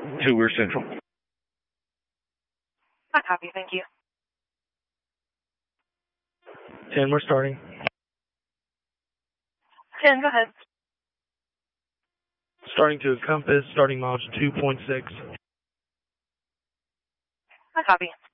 2, we're Central. I copy, thank you. 10, we're starting. 10, go ahead. Starting to Compass, starting mileage 2.6. I copy.